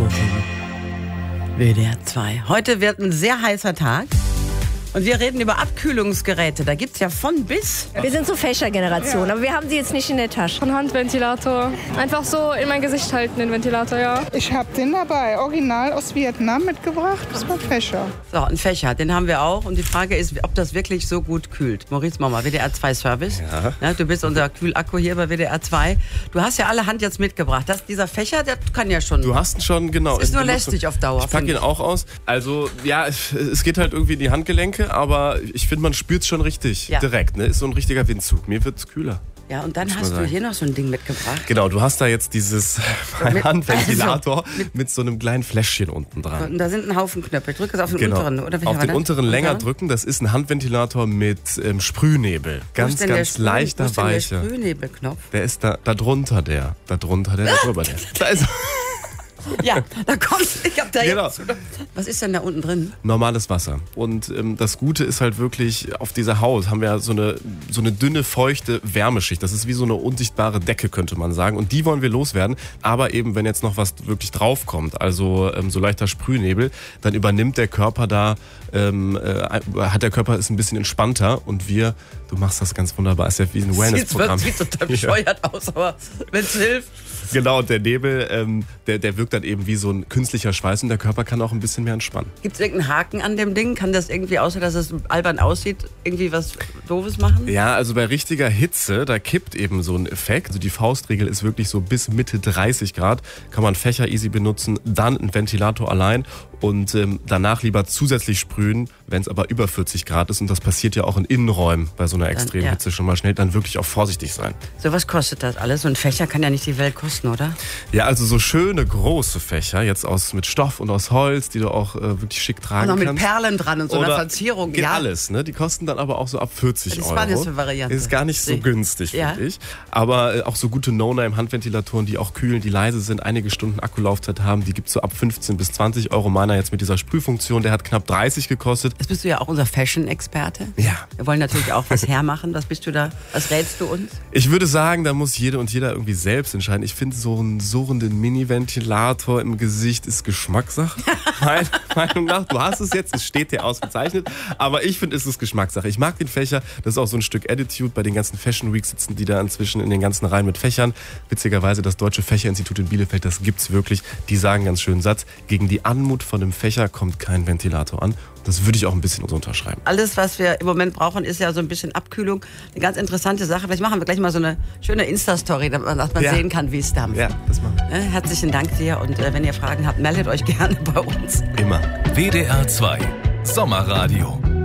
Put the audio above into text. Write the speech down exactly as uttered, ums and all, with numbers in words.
Wochen. W D R zwei. Heute wird ein sehr heißer Tag. Und wir reden über Abkühlungsgeräte. Da gibt es ja von bis. Wir sind so Fächergeneration, ja. Aber wir haben sie jetzt nicht in der Tasche. Ein Handventilator. Einfach so in mein Gesicht halten, den Ventilator, ja. Ich habe den dabei, original aus Vietnam mitgebracht. Das war Fächer. So, ein Fächer, den haben wir auch. Und die Frage ist, ob das wirklich so gut kühlt. Maurice Mommer, W D R zwei Service. Ja. Ja, du bist unser Kühlakku hier bei W D R zwei. Du hast ja alle Hand jetzt mitgebracht. Das, dieser Fächer, der kann ja schon... Du hast ihn schon, genau. Das ist nur lästig auf Dauer. Ich packe ihn auch aus. Also, ja, es geht halt irgendwie in die Handgelenke. Aber ich finde, man spürt es schon richtig ja. direkt. Ne? Ist so ein richtiger Windzug. Mir wird es kühler. Ja, und dann hast du hier noch so ein Ding mitgebracht. Genau, du hast da jetzt dieses mein Handventilator also, mit, mit so einem kleinen Fläschchen unten dran. Und da sind ein Haufen Knöpfe. Ich drücke es auf den genau. unteren. Oder auf den das? unteren länger Unter? drücken. Das ist ein Handventilator mit ähm, Sprühnebel. Ganz, ganz Sprüh, leichter, weicher. Der Sprühnebelknopf? Der ist da, da drunter der. Da drunter der, da drüber der. Da ist Ja, da kommt, ich hab da genau. jetzt. Was ist denn da unten drin? Normales Wasser. Und ähm, das Gute ist halt wirklich, auf dieser Haut haben wir so eine, so eine dünne, feuchte Wärmeschicht. Das ist wie so eine unsichtbare Decke, könnte man sagen. Und die wollen wir loswerden. Aber eben, wenn jetzt noch was wirklich draufkommt, also ähm, so leichter Sprühnebel, dann übernimmt der Körper da, ähm, äh, hat der Körper ist ein bisschen entspannter. Und wir, du machst das ganz wunderbar, ist ja wie ein Wellness-Programm. Sieht total bescheuert ja. aus, aber wenn es hilft. Genau, und der Nebel, ähm, der, der wirkt dann eben wie so ein künstlicher Schweiß und der Körper kann auch ein bisschen mehr entspannen. Gibt es irgendeinen Haken an dem Ding? Kann das irgendwie, außer dass es albern aussieht, irgendwie was Doofes machen? Ja, also bei richtiger Hitze, da kippt eben so ein Effekt. Also die Faustregel ist wirklich so bis Mitte dreißig Grad, kann man Fächer easy benutzen, dann ein Ventilator allein und ähm, danach lieber zusätzlich sprühen, wenn es aber über vierzig Grad ist. Und das passiert ja auch in Innenräumen bei so einer extremen ja. Hitze schon mal schnell, dann wirklich auch vorsichtig sein. So, was kostet das alles? So ein Fächer kann ja nicht die Welt kosten, oder? Ja, also so schöne große Fächer, jetzt aus mit Stoff und aus Holz, die du auch äh, wirklich schick tragen kannst. Und noch kannst. mit Perlen dran und so einer Verzierung. Geht ja. alles, ne? Die kosten dann aber auch so ab vierzig das Euro. Das war das für Variante. Ist gar nicht so Sie. günstig, ja. finde ich. Aber äh, auch so gute No-Name-Handventilatoren, die auch kühlen, die leise sind, einige Stunden Akkulaufzeit haben, die gibt es so ab fünfzehn bis zwanzig Euro. Meiner jetzt mit dieser Sprühfunktion, der hat knapp dreißig gekostet. Jetzt bist du ja auch unser Fashion-Experte. Ja. Wir wollen natürlich auch was hermachen. Was bist du da? Was rätst du uns? Ich würde sagen, da muss jede und jeder irgendwie selbst entscheiden. Ich finde, so einen surrenden Mini-Ventilator im Gesicht ist Geschmackssache. Meiner Meinung nach. Du hast es jetzt, es steht dir ausgezeichnet. Aber ich finde, es ist Geschmackssache. Ich mag den Fächer. Das ist auch so ein Stück Attitude. Bei den ganzen Fashion Weeks sitzen die da inzwischen in den ganzen Reihen mit Fächern. Witzigerweise, das Deutsche Fächerinstitut in Bielefeld, das gibt's wirklich. Die sagen ganz schönen Satz: Gegen die Anmut von einem Fächer kommt kein Ventilator an. Das würde ich auch ein bisschen so unterschreiben. Alles, was wir im Moment brauchen, ist ja so ein bisschen Abkühlung. Eine ganz interessante Sache. Vielleicht machen wir gleich mal so eine schöne Insta-Story, damit man, dass man ja. sehen kann, wie es dampft. Ja, das machen wir. Herzlichen Dank dir und äh, wenn ihr Fragen habt, meldet euch gerne bei uns. Immer. W D R zwei Sommerradio.